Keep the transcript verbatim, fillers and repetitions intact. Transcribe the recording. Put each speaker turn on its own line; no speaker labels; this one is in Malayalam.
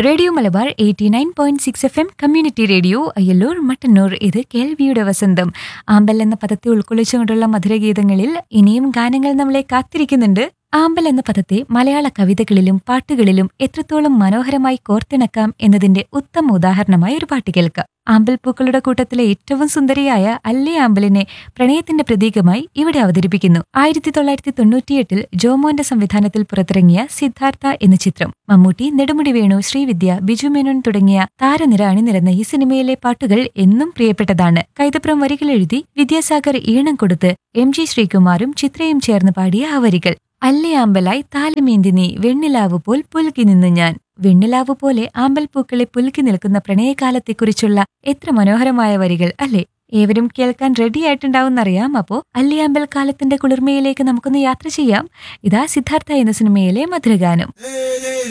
Radio Malabar eighty nine point six F M community radio Ayyallur Mattannur. ഇത് കേൾവിയുടെ വസന്തം. ആമ്പൽ എന്ന പദത്തെ ഉൾക്കൊള്ളിച്ചുകൊണ്ടുള്ള മധുരഗീതങ്ങളിൽ ഇനിയും ഗാനങ്ങൾ നമ്മളെ കാത്തിരിക്കുന്നുണ്ട്. ആമ്പൽ എന്ന പദത്തെ മലയാള കവിതകളിലും പാട്ടുകളിലും എത്രത്തോളം മനോഹരമായി കോർത്തിണക്കാം എന്നതിന്റെ ഉത്തമ ഉദാഹരണമായി ഒരു പാട്ട് കേൾക്കാം. ആമ്പൽ പൂക്കളുടെ കൂട്ടത്തിലെ ഏറ്റവും സുന്ദരിയായ അല്ലേ ആമ്പലിനെ പ്രണയത്തിന്റെ പ്രതീകമായി ഇവിടെ അവതരിപ്പിക്കുന്നു. ആയിരത്തി തൊള്ളായിരത്തി തൊണ്ണൂറ്റിയെട്ടിൽ ജോമോന്റെ സംവിധാനത്തിൽ പുറത്തിറങ്ങിയ സിദ്ധാർത്ഥ എന്ന ചിത്രം. മമ്മൂട്ടി, നെടുമുടി വേണു, ശ്രീവിദ്യ, ബിജു മേനോൻ തുടങ്ങിയ താരനിര അണിനിരന്ന ഈ സിനിമയിലെ പാട്ടുകൾ എന്നും പ്രിയപ്പെട്ടതാണ്. കൈതപ്രം വരികൾ എഴുതി വിദ്യാസാഗർ ഈണം കൊടുത്ത് എം ജി ശ്രീകുമാറും ചിത്രയും ചേർന്ന് പാടിയ ആ വരികൾ. അല്ലേ ആമ്പലായി താലമേന്തി നീ വെണ്ണിലാവ് പോൽ പുൽകി നിന്നു ഞാൻ. വെണ്ണിലാവ് പോലെ ആമ്പൽ പൂക്കളെ പുൽകി നിൽക്കുന്ന പ്രണയകാലത്തെക്കുറിച്ചുള്ള എത്ര മനോഹരമായ വരികൾ അല്ലേ? ഏവരും കേൾക്കാൻ റെഡി ആയിട്ടുണ്ടാവുന്നറിയാം. അപ്പോ അല്ലിയാമ്പൽ കാലത്തിന്റെ കുളിർമയിലേക്ക് നമുക്കൊന്ന് യാത്ര ചെയ്യാം. ഇതാ സിദ്ധാർത്ഥ എന്ന സിനിമയിലെ മധുരഗാനം.